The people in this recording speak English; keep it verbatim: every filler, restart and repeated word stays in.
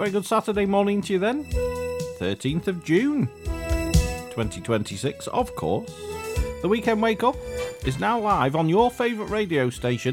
Very good Saturday morning to you then. thirteenth of June, twenty twenty-six, of course. The Weekend Wake Up is now live on your favourite radio station,